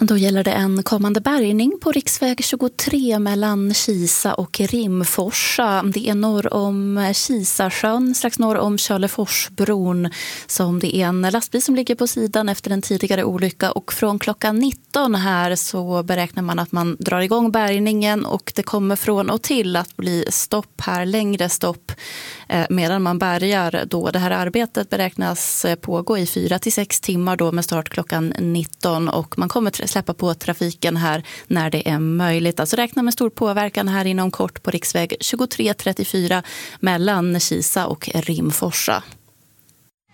Då gäller det en kommande bärgning på riksväg 23 mellan Kisa och Rimforsa. Det är norr om Kisasjön, strax norr om Köleforsbron, som det är en lastbil som ligger på sidan efter en tidigare olycka. Och från klockan 19 här så beräknar man att man drar igång bärgningen, och det kommer från och till att bli stopp här, längre stopp medan man bärgar. Då det här arbetet beräknas pågå i 4 till 6 timmar då med start klockan 19, och man kommer släppa på trafiken här när det är möjligt. Alltså räkna med stor påverkan här inom kort på riksväg 2334 mellan Kisa och Rimforsa.